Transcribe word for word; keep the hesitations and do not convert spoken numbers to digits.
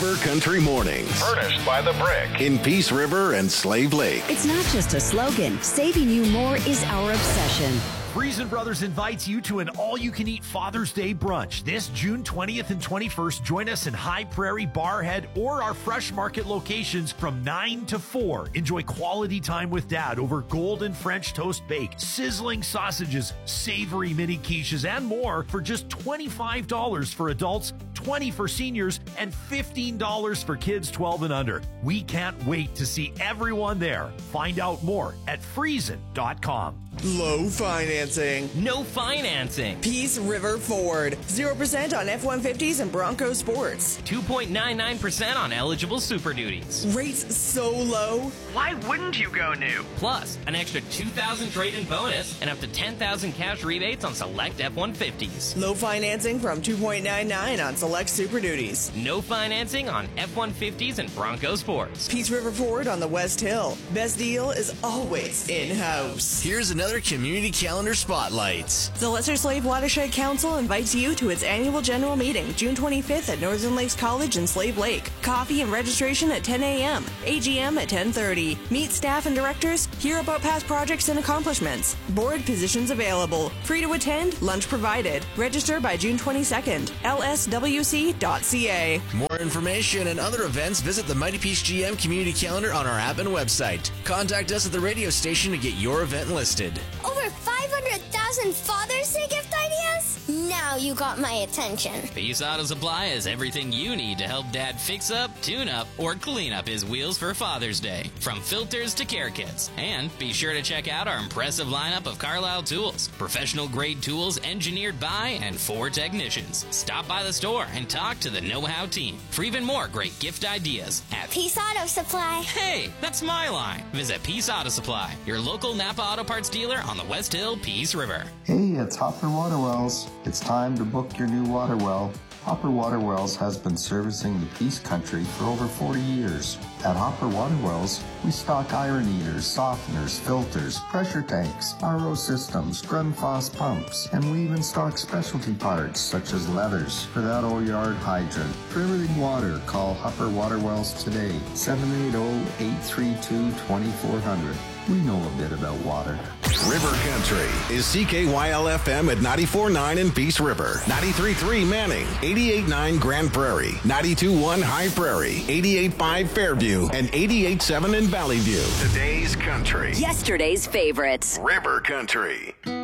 River Country Mornings. Furnished by The Brick in Peace River and Slave Lake. It's not just a slogan. Saving you more is our obsession. Friesen Brothers invites you to an all-you-can-eat Father's Day brunch this June twentieth and twenty-first. Join us in High Prairie, Barhead, or our Fresh Market locations from nine to four. Enjoy quality time with Dad over golden French toast bake, sizzling sausages, savory mini quiches, and more for just twenty-five dollars for adults, twenty dollars for seniors, and fifteen dollars for kids twelve and under. We can't wait to see everyone there. Find out more at friesen dot com. Low financing. No financing. Peace River Ford. zero percent on F one fifties and Bronco Sports. two point nine nine percent on eligible Super Duties. Rates so low. Why wouldn't you go new? Plus, an extra two thousand dollars trade-in bonus and up to ten thousand dollars cash rebates on select F one fifties. Low financing from two point nine nine on select Super Duties. No financing on F one fifties and Bronco Sports. Peace River Ford on the West Hill. Best deal is always in-house. Here's another community calendar spotlights. The Lesser Slave Watershed Council invites you to its annual general meeting, June twenty-fifth at Northern Lakes College in Slave Lake. Coffee and registration at ten a.m., A G M at ten thirty. Meet staff and directors, hear about past projects and accomplishments. Board positions available. Free to attend, lunch provided. Register by June twenty-second. L S W C dot C A. More information and other events, visit the Mighty Peace G M community calendar on our app and website. Contact us at the radio station to get your event listed. Over five hundred thousand Father's Day gift ideas? Now you got my attention. Peace Auto Supply is everything you need to help Dad fix up, tune up, or clean up his wheels for Father's Day. From filters to care kits. And be sure to check out our impressive lineup of Carlisle tools. Professional grade tools engineered by and for technicians. Stop by the store and talk to the know-how team for even more great gift ideas at Peace Auto Supply. Hey, that's my line. Visit Peace Auto Supply, your local Napa Auto Parts dealer on the West Hill, Peace River. Hey, it's Hopper Water Wells. It's time to book your new water well. Hopper Water Wells has been servicing the Peace Country for over forty years. At Hopper Water Wells, we stock iron eaters, softeners, filters, pressure tanks, R O systems, Grundfos pumps, and we even stock specialty parts such as leathers for that old yard hydrant. For everything water, call Hopper Water Wells today, seven eight zero, eight three two, two four zero zero. We know a bit about water. River Country is C K Y L F M at ninety-four point nine in Peace River, ninety-three point three Manning, eighty-eight point nine Grand Prairie, ninety-two point one High Prairie, eighty-eight point five Fairview, and eighty-eight point seven in Valley View. Today's country. Yesterday's favorites. River Country.